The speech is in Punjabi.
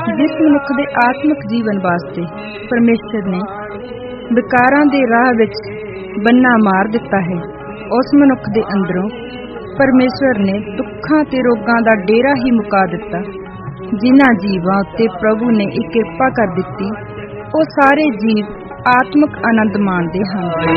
ਜਿਸ ਮਨੁੱਖ ਦੇ ਆਤਮਿਕ ਜੀਵਨ ਵਾਸਤੇ ਪਰਮੇਸ਼ਰ ਨੇ ਵਿਕਾਰਾਂ ਦੇ ਰਾਹ ਵਿੱਚ ਬੰਨਾ ਮਾਰ ਦਿੱਤਾ ਹੈ, ਉਸ ਮਨੁੱਖ ਦੇ ਅੰਦਰੋਂ ਪਰਮੇਸ਼ਰ ਨੇ ਦੁੱਖਾਂ ਤੇ ਰੋਗਾਂ ਦਾ ਡੇਰਾ ਹੀ ਮੁਕਾ ਦਿੱਤਾ। ਜਿਨ੍ਹਾਂ ਜੀਵਾਂ ਉੱਤੇ ਪ੍ਰਭੂ ਨੇ ਇਹ ਕਿਰਪਾ ਕਰ ਦਿੱਤੀ, ਉਹ ਸਾਰੇ ਜੀਵ ਆਤਮਿਕ ਆਨੰਦ ਮਾਣਦੇ ਹਨ।